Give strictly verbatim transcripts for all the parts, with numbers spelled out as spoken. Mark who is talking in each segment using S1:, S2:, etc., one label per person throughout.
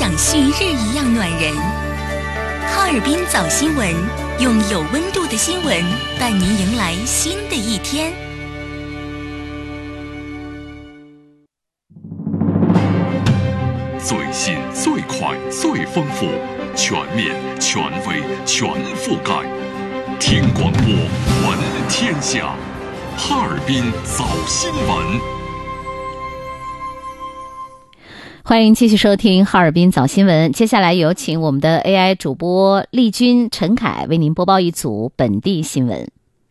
S1: 像旭日一样暖人。哈尔滨早新闻，用有温度的新闻伴您迎来新的一天。
S2: 最新、最快、最丰富，全面、权威、全覆盖。听广播，闻天下。哈尔滨早新闻。
S3: 欢迎继续收听哈尔滨早新闻。接下来有请我们的 A I 主播丽君、陈凯为您播报一组本地新闻。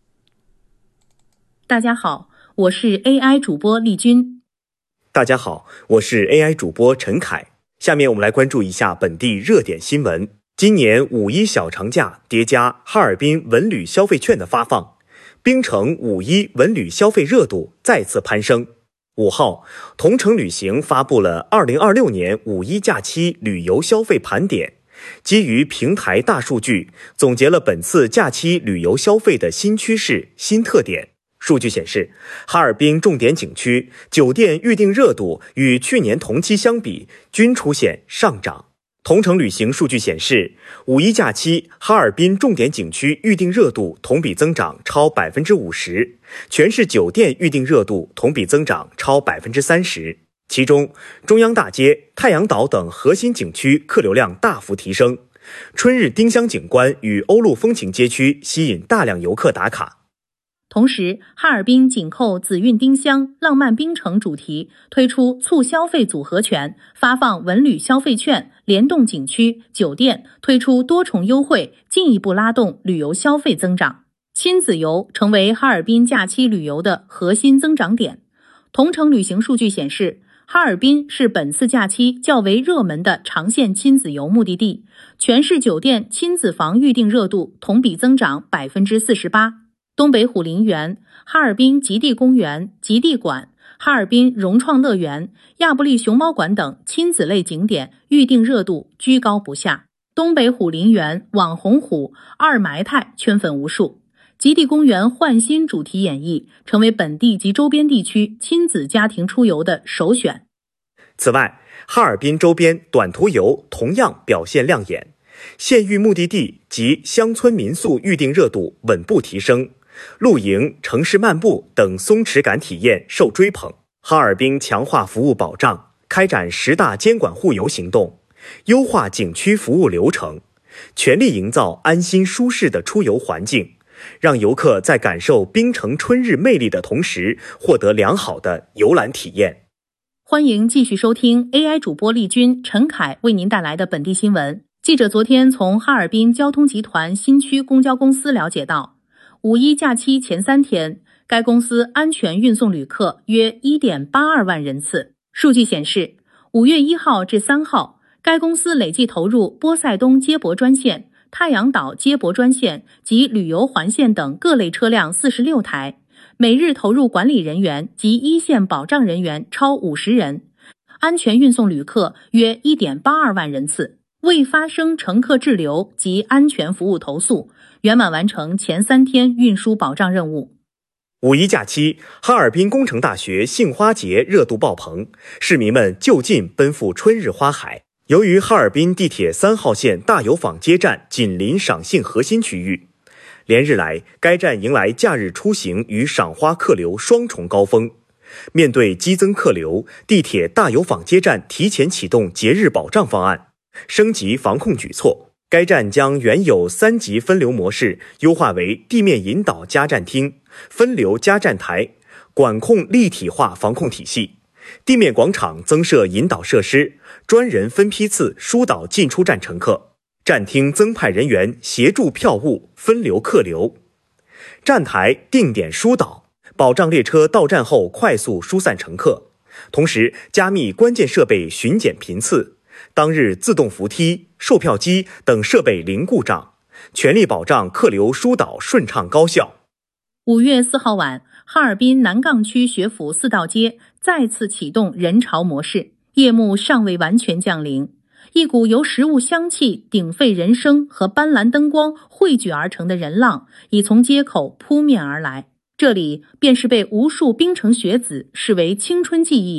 S4: 大家好，我是 A I 主播丽君。
S5: 大家好，我是 A I 主播陈凯。下面我们来关注一下本地热点新闻。今年五一小长假叠加哈尔滨文旅消费券的发放，冰城五一文旅消费热度再次攀升。五号，同程旅行发布了二零二六年五一假期旅游消费盘点，基于平台大数据，总结了本次假期旅游消费的新趋势、新特点。数据显示，哈尔滨重点景区酒店预订热度与去年同期相比均出现上涨。同程旅行数据显示，五一假期哈尔滨重点景区预订热度同比增长超 百分之五十， 全市酒店预订热度同比增长超 百分之三十。 其中中央大街、太阳岛等核心景区客流量大幅提升，春日丁香景观与欧陆风情街区吸引大量游客打卡。
S4: 同时，哈尔滨紧扣紫韵丁香、浪漫冰城主题，推出促消费组合拳，发放文旅消费券，联动景区、酒店，推出多重优惠，进一步拉动旅游消费增长。亲子游成为哈尔滨假期旅游的核心增长点。同程旅行数据显示，哈尔滨是本次假期较为热门的长线亲子游目的地，全市酒店亲子房预订热度同比增长 百分之四十八。东北虎林园、哈尔滨极地公园、极地馆、哈尔滨融创乐园、亚布力熊猫馆等亲子类景点预订热度居高不下。东北虎林园、网红虎、二埋汰圈粉无数，极地公园焕新主题演绎，成为本地及周边地区亲子家庭出游的首选。
S5: 此外，哈尔滨周边短途游同样表现亮眼，县域目的地及乡村民宿预订热度稳步提升，露营、城市漫步等松弛感体验受追捧。哈尔滨强化服务保障，开展十大监管护游行动，优化景区服务流程，全力营造安心舒适的出游环境，让游客在感受冰城春日魅力的同时，获得良好的游览体验。
S4: 欢迎继续收听 A I 主播丽君、陈凯为您带来的本地新闻。记者昨天从哈尔滨交通集团新区公交公司了解到，五一假期前三天，该公司安全运送旅客约 一点八二万人次。数据显示，五月一号至三号，该公司累计投入波塞冬接驳专线、太阳岛接驳专线及旅游环线等各类车辆四十六台，每日投入管理人员及一线保障人员超五十人，安全运送旅客约 一点八二万人次，未发生乘客滞留及安全服务投诉，圆满完成前三天运输保障任务。
S5: 五一假期，哈尔滨工程大学杏花节热度爆棚，市民们就近奔赴春日花海。由于哈尔滨地铁三号线大有坊街站紧邻赏杏核心区域，连日来该站迎来假日出行与赏花客流双重高峰。面对激增客流，地铁大有坊街站提前启动节日保障方案，升级防控举措。该站将原有三级分流模式优化为地面引导加站厅、分流加站台，管控立体化防控体系。地面广场增设引导设施，专人分批次疏导进出站乘客。站厅增派人员协助票务分流客流。站台定点疏导，保障列车到站后快速疏散乘客。同时加密关键设备巡检频次，当日自动扶梯、售票机等设备零故障，全力保障客流疏导顺畅高效。
S4: 五月四号晚，哈尔滨南岗区学府四道街再次启动人潮模式，夜幕尚未完全降临，一股由食物香气、鼎沸人声和斑斓灯光汇聚而成的人浪已从街口扑面而来。这里便是被无数冰城学子视为青春记忆、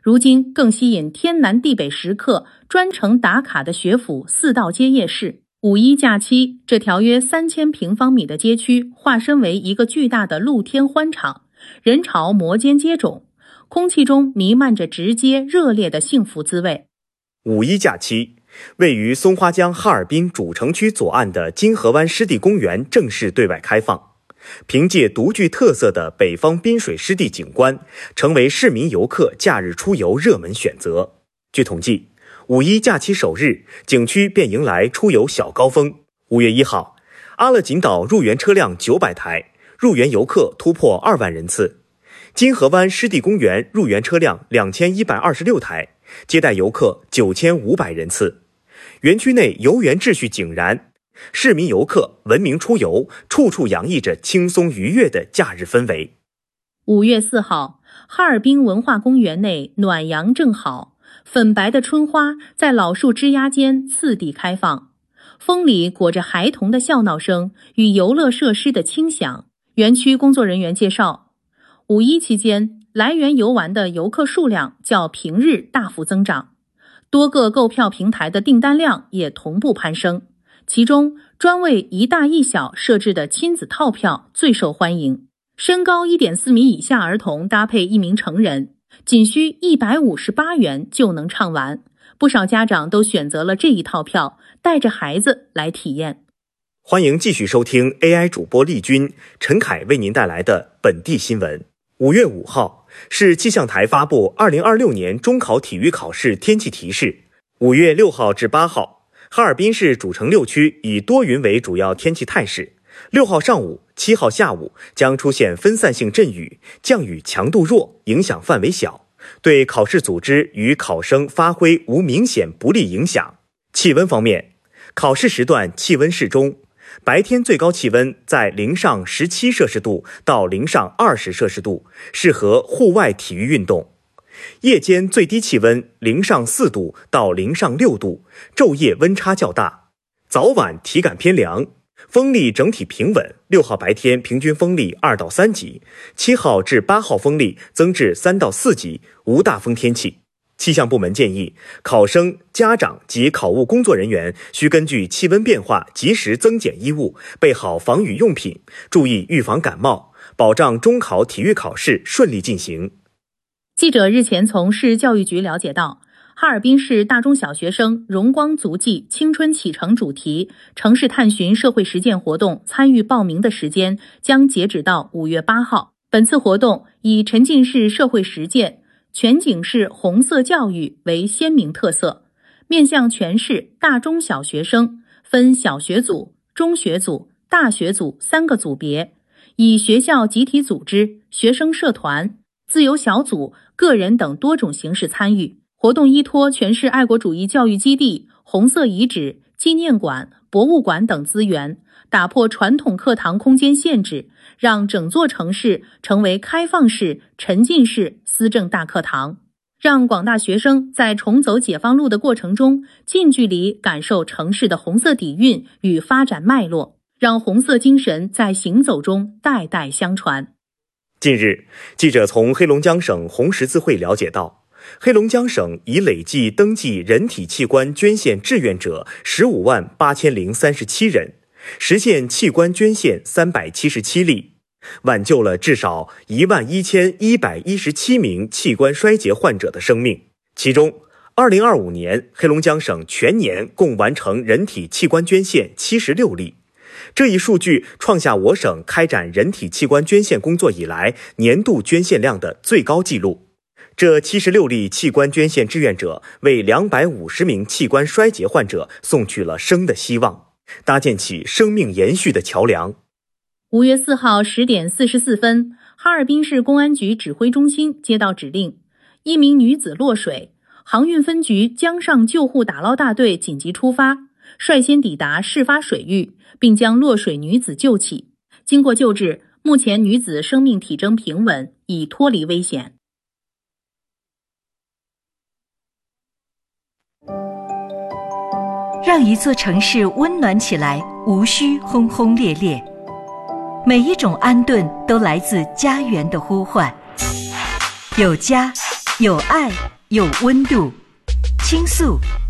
S4: 如今更吸引天南地北食客专程打卡的学府四道街夜市。五一假期，这条约三千平方米的街区化身为一个巨大的露天欢场，人潮摩肩接踵，空气中弥漫着直接热烈的幸福滋味。
S5: 五一假期，位于松花江哈尔滨主城区左岸的金河湾湿地公园正式对外开放。凭借独具特色的北方滨水湿地景观，成为市民游客假日出游热门选择。据统计，五一假期首日，景区便迎来出游小高峰。五月一号，阿勒锦岛入园车辆九百台，入园游客突破二万人次；金河湾湿地公园入园车辆两千一百二十六台，接待游客九千五百人次。园区内游园秩序井然，市民游客文明出游，处处洋溢着轻松愉悦的假日氛围。
S4: 五月四号，哈尔滨文化公园内暖阳正好，粉白的春花在老树枝桠间次第开放，风里裹着孩童的笑闹声与游乐设施的轻响。园区工作人员介绍，五一期间来园游玩的游客数量较平日大幅增长，多个购票平台的订单量也同步攀升。其中，专为一大一小设置的亲子套票最受欢迎，身高 一点四米以下儿童搭配一名成人，仅需一百五十八元就能畅玩。不少家长都选择了这一套票，带着孩子来体验。
S5: 欢迎继续收听 A I 主播丽君、陈凯为您带来的本地新闻。五月五号是气象台发布二零二六年中考体育考试天气提示。五月六号至八号，哈尔滨市主城六区以多云为主要天气态势。六号上午、七号下午将出现分散性阵雨，降雨强度弱，影响范围小，对考试组织与考生发挥无明显不利影响。气温方面，考试时段气温适中，白天最高气温在零上十七摄氏度到零上二十摄氏度，适合户外体育运动。夜间最低气温零上四度到零上六度，昼夜温差较大，早晚体感偏凉。风力整体平稳，六号白天平均风力二到三级，七号至八号风力增至三到四级，无大风天气。气象部门建议，考生、家长及考务工作人员需根据气温变化及时增减衣物，备好防雨用品，注意预防感冒，保障中考体育考试顺利进行。
S4: 记者日前从市教育局了解到，哈尔滨市大中小学生荣光足迹青春启程主题城市探寻社会实践活动参与报名的时间将截止到五月八号。本次活动以沉浸式社会实践、全景式红色教育为鲜明特色，面向全市大中小学生，分小学组、中学组、大学组三个组别，以学校集体组织、学生社团、自由小组、个人等多种形式参与。活动依托全市爱国主义教育基地、红色遗址、纪念馆、博物馆等资源，打破传统课堂空间限制，让整座城市成为开放式、沉浸式思政大课堂，让广大学生在重走解放路的过程中，近距离感受城市的红色底蕴与发展脉络，让红色精神在行走中代代相传。
S5: 近日，记者从黑龙江省红十字会了解到，黑龙江省已累计登记人体器官捐献志愿者十五万八千零三十七人，实现器官捐献三百七十七例，挽救了至少一万一千一百一十七名器官衰竭患者的生命。其中，二零二五年黑龙江省全年共完成人体器官捐献七十六例，这一数据创下我省开展人体器官捐献工作以来年度捐献量的最高纪录。这七十六例器官捐献志愿者为两百五十名器官衰竭患者送去了生的希望，搭建起生命延续的桥梁。
S4: 五月四号十点四十四分，哈尔滨市公安局指挥中心接到指令，一名女子落水，航运分局江上救护打捞大队紧急出发，率先抵达事发水域，并将落水女子救起。经过救治，目前女子生命体征平稳，已脱离危险。
S1: 让一座城市温暖起来，无需轰轰烈烈。每一种安顿都来自家园的呼唤。有家，
S6: 有爱，有温度，倾诉